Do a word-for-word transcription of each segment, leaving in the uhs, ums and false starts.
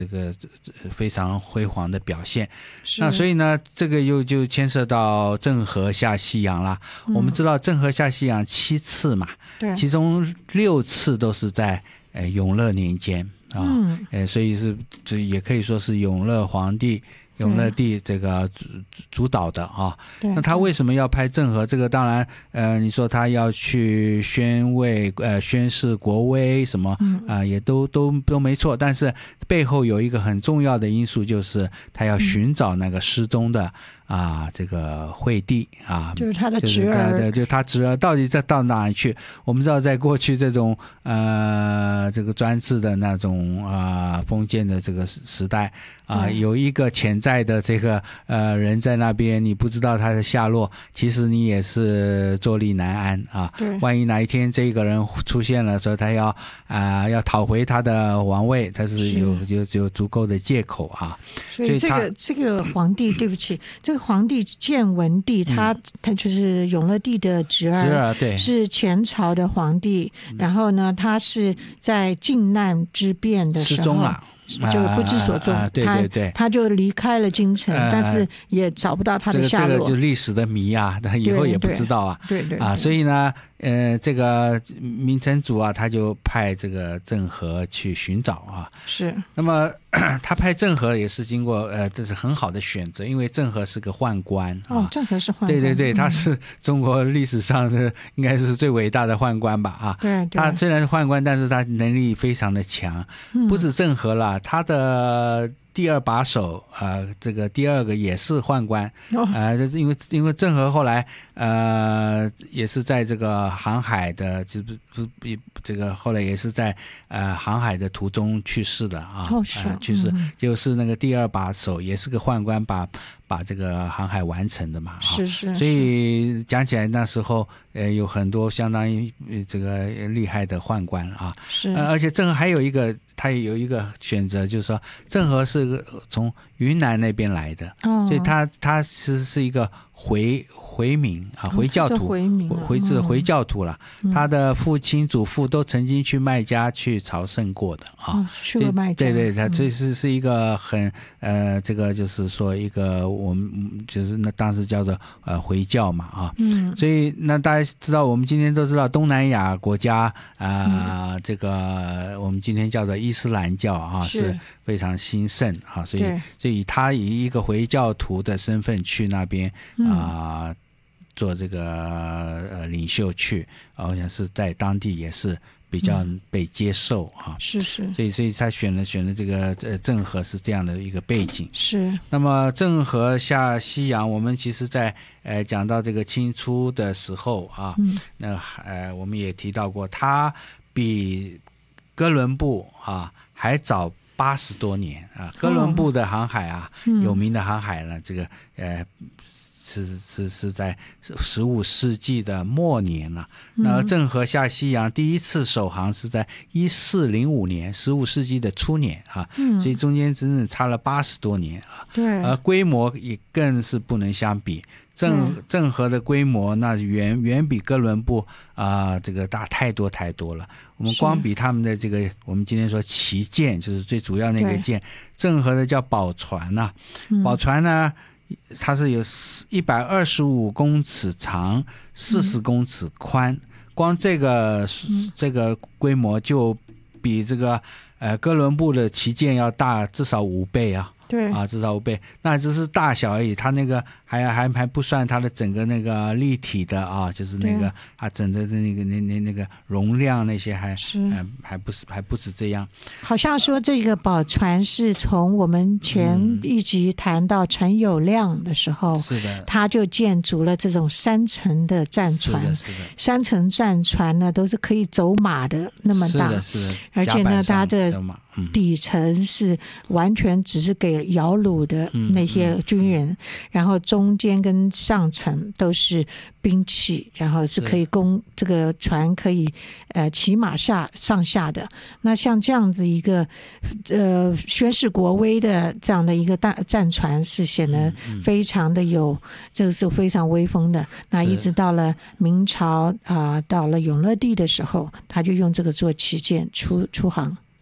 这个非常辉煌的表现。那所以呢，这个又就牵涉到郑和下西洋啦。嗯、我们知道郑和下西洋七次嘛，对，其中六次都是在呃永乐年间啊，嗯呃，所以是这也可以说是永乐皇帝。永乐帝这个主主导的啊，那他为什么要派郑和？这个当然，呃，你说他要去宣慰、呃宣示国威什么啊、嗯呃，也都都都没错。但是背后有一个很重要的因素，就是他要寻找那个失踪的啊、这个惠帝啊， 就是他的侄儿， 对对，就他侄儿到底在到哪里去？我们知道，在过去这种呃这个专制的那种啊、呃、封建的这个时代啊、呃，有一个潜在在的这个呃人在那边，你不知道他的下落，其实你也是坐立难安啊。万一哪一天这个人出现了，说他要啊、呃、要讨回他的王位，他是有有有足够的借口啊。 所以这个这个皇帝，对不起，这个皇帝建文帝，他、嗯、他就是永乐帝的侄儿， 侄儿对， 是前朝的皇帝。嗯、然后呢，他是在靖难之变的时候失踪了。 就不知所踪， 啊啊、对对对， 他他就离开了京城、呃，但是也找不到他的下落。 这个这个就是历史的谜啊，他以后也不知道啊。 对 对, 对, 对啊，所以呢，呃，这个明成祖啊，他就派这个郑和去寻找啊。 是。那么他派郑和也是经过呃，这是很好的选择，因为郑和是个宦官啊。 哦，郑和是宦官。 对对对，他是中国历史上的应该是最伟大的宦官吧啊。 对。 他虽然是宦官，但是他能力非常的强，嗯、不止郑和啦。他的第二把手呃，这个第二个也是宦官，呃，因为因为郑和后来呃也是在这个航海的，就不不这个后来也是在呃航海的途中去世的啊， 哦是、 呃、去世、 嗯、 就是那个第二把手也是个宦官把把这个航海完成的嘛， 是是， 所以讲起来那时候呃有很多相当于这个厉害的宦官啊， 是， 呃、而且郑和还有一个他也有一个选择，就是说郑和是从云南那边来的，哦、所以他他其实是一个回回民啊，回教徒， 哦、回民、啊、 回是回教徒了、嗯。他的父亲祖父都曾经去麦加去朝圣过的啊， 哦、去过麦加， 对对，他这是是一个很呃，这个就是说一个我们就是那当时叫做呃回教嘛啊，嗯，所以那大家知道，我们今天都知道东南亚国家啊、呃嗯，这个我们今天叫做伊斯兰教啊，是, 是非常兴盛啊，所以所以他以一个回教徒的身份去那边。啊、呃，做这个呃领袖去，好像是在当地也是比较被接受啊。 嗯、是是， 所以所以他选了选了这个呃郑和是这样的一个背景。 是。 那么郑和下西洋，我们其实在呃讲到这个清初的时候啊，嗯、那呃我们也提到过，他比哥伦布啊还早八十多年啊。哥伦布的航海啊，哦、有名的航海呢，这个呃。是是是在十五世纪的末年了、啊嗯。那郑和下西洋第一次首航是在一四零五年，十五世纪的初年啊、嗯，所以中间整整差了八十多年啊。 对， 而规模也更是不能相比。郑郑和的规模那远远比哥伦布啊、呃、这个大太多太多了。我们光比他们的这个，我们今天说旗舰，就是最主要那个舰，郑和的叫宝船呐、啊嗯，宝船呢。它是有一百二十五公尺长，四十公尺宽、嗯，光这个、嗯、这个规模就比这个呃哥伦布的旗舰要大至少五倍啊。 对啊，至少五倍，那只是大小而已，它那个还还还不算它的整个那个立体的啊，就是那个它整个的那个那那那个容量那些还是、呃、还不是还不止这样。 好像说这个宝船是从我们前一集谈到陈友谅的时候， 是的， 他就建筑了这种三层的战船， 是的，是的， 三层战船呢都是可以走马的那么大， 是的，是的， 而且呢，它的底层是完全只是给摇橹的那些军人、嗯嗯、然后中间跟上层都是兵器，然后是可以供这个船可以呃骑马下上下的。那像这样子一个呃宣示国威的这样的一个大战船，是显得非常的有、嗯嗯、这个是非常威风的。那一直到了明朝啊、呃，到了永乐帝的时候，他就用这个做旗舰出出航。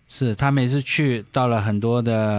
是他每次去到了很多的